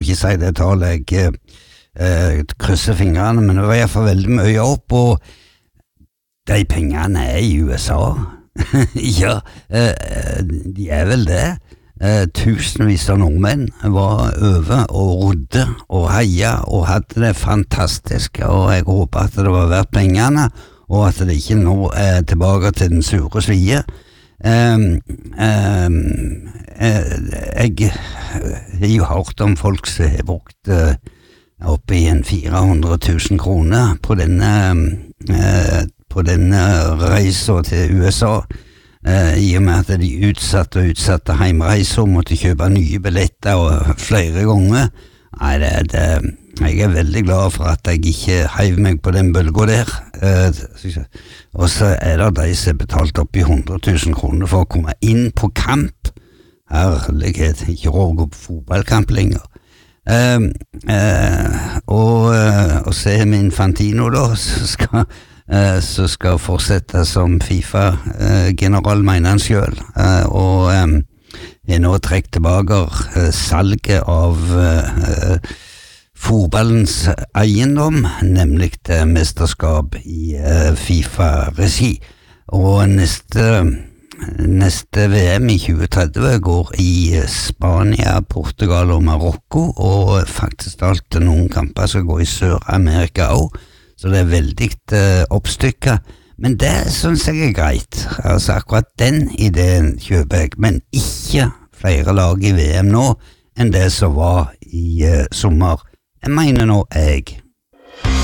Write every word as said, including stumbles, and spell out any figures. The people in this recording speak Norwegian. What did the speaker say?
ikke si det tallet, jeg eh, krysser fingrene, men det var i hvert fall veldig mye opp, og de pengene er i U S A. Ja, eh, de er vel det. Eh, tusenvis av nordmenn var over og rodde og heia og hadde det fantastisk, og jeg håper at det var verdt pengene, og at det ikke nå er tilbake til den sure svie. Um, um, uh, jeg har jo hørt om folk som har brukt uh, oppe i en fire hundre tusen kroner på denne uh, på denne reisen til U S A, uh, i og med at de utsatte og utsatte heimreiser og måtte kjøpe nye billetter og flere ganger. Nei, det, det, jeg er veldig glad for at jeg ikke heiv meg på den bølga der. Uh, og så er det de som har betalt opp i hundre tusen kroner for å komme inn på kamp. Herlighet, ikke råd å gå på fotballkamp lenger. Uh, uh, og, uh, og så er min Infantino da, så skal, uh, så skal fortsette som FIFA-general, uh, mener han selv. Uh, og um, er nå trekk tilbake uh, salget av uh, fotballens eiendom, nemlig det mesterskap i uh, FIFA-regi. Og neste, neste V M i tjue tretti går i Spania, Portugal og Marokko, og faktisk alt noen kamper skal gå i Sør-Amerika også, så det er veldig uh, oppstykket. Men det synes jeg er greit. Altså akkurat den ideen kjøper jeg, men ikke flere lag i V M nå enn det som var i uh, sommer. Jeg mener nå jeg.